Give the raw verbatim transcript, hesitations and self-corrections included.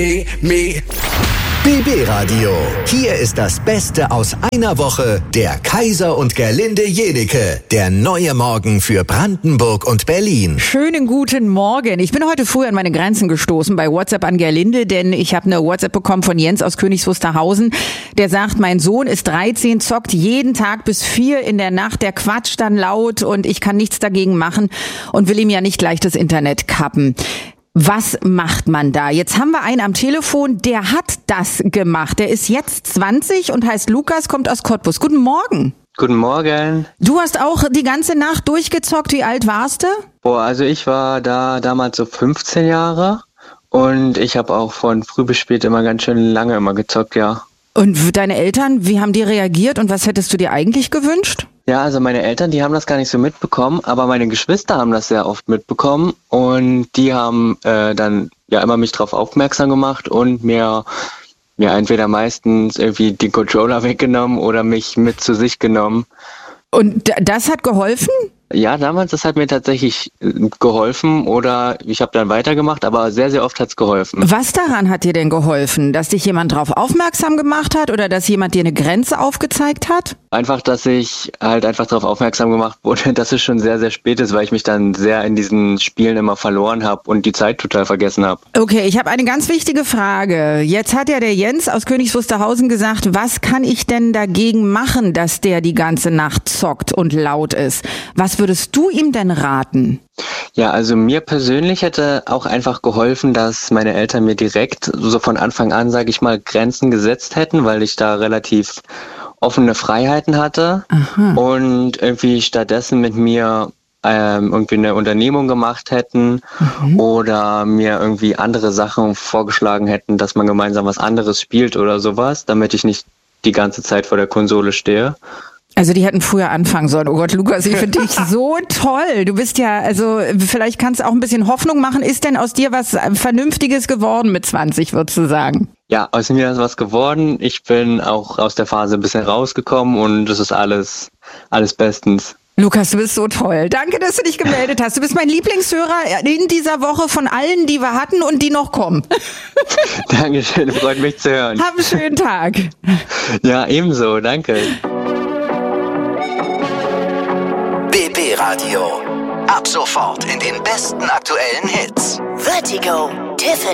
Me. B B Radio. Hier ist das Beste aus einer Woche. Der Kaiser und Gerlinde Jenieke. Der neue Morgen für Brandenburg und Berlin. Schönen guten Morgen. Ich bin heute früh an meine Grenzen gestoßen bei WhatsApp an Gerlinde, denn ich habe eine WhatsApp bekommen von Jens aus Königs Wusterhausen. Der sagt, mein Sohn ist dreizehn, zockt jeden Tag bis vier in der Nacht. Der quatscht dann laut und ich kann nichts dagegen machen und will ihm ja nicht gleich das Internet kappen. Was macht man da? Jetzt haben wir einen am Telefon, der hat das gemacht. Der ist jetzt zwanzig und heißt Lukas, kommt aus Cottbus. Guten Morgen. Guten Morgen. Du hast auch die ganze Nacht durchgezockt. Wie alt warst du? Boah, also ich war da damals so fünfzehn Jahre und ich habe auch von früh bis spät immer ganz schön lange immer gezockt, ja. Und deine Eltern, wie haben die reagiert und was hättest du dir eigentlich gewünscht? Ja, also meine Eltern, die haben das gar nicht so mitbekommen, aber meine Geschwister haben das sehr oft mitbekommen und die haben äh, dann ja immer mich drauf aufmerksam gemacht und mir ja entweder meistens irgendwie den Controller weggenommen oder mich mit zu sich genommen. Und d- das hat geholfen? Ja, damals, das hat mir tatsächlich geholfen oder ich habe dann weitergemacht, aber sehr, sehr oft hat's geholfen. Was daran hat dir denn geholfen? Dass dich jemand drauf aufmerksam gemacht hat oder dass jemand dir eine Grenze aufgezeigt hat? Einfach, dass ich halt einfach darauf aufmerksam gemacht wurde, dass es schon sehr, sehr spät ist, weil ich mich dann sehr in diesen Spielen immer verloren habe und die Zeit total vergessen habe. Okay, ich habe eine ganz wichtige Frage. Jetzt hat ja der Jens aus Königs Wusterhausen gesagt, was kann ich denn dagegen machen, dass der die ganze Nacht zockt und laut ist? Was würdest du ihm denn raten? Ja, also mir persönlich hätte auch einfach geholfen, dass meine Eltern mir direkt so von Anfang an, sage ich mal, Grenzen gesetzt hätten, weil ich da relativ offene Freiheiten hatte. Aha. Und irgendwie stattdessen mit mir ähm, irgendwie eine Unternehmung gemacht hätten mhm. oder mir irgendwie andere Sachen vorgeschlagen hätten, dass man gemeinsam was anderes spielt oder sowas, damit ich nicht die ganze Zeit vor der Konsole stehe. Also die hätten früher anfangen sollen. Oh Gott, Lukas, ich finde dich so toll. Du bist ja, also vielleicht kannst du auch ein bisschen Hoffnung machen. Ist denn aus dir was Vernünftiges geworden mit zwanzig, würdest du sagen? Ja, aus mir ist was geworden. Ich bin auch aus der Phase ein bisschen rausgekommen und es ist alles, alles bestens. Lukas, du bist so toll. Danke, dass du dich gemeldet hast. Du bist mein Lieblingshörer in dieser Woche von allen, die wir hatten und die noch kommen. Dankeschön, freut mich zu hören. Hab einen schönen Tag. Ja, ebenso, danke. B B Radio. Ab sofort in den besten aktuellen Hits. Vertigo, Tiffany.